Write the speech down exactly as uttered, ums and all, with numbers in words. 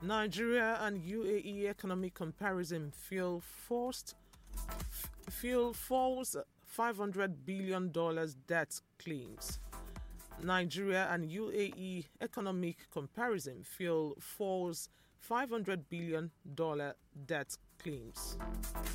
Nigeria and U A E economic comparison fuel forced fuel falls five hundred billion dollars debt claims. Nigeria and U A E economic comparison fuel falls five hundred billion dollars debt claims.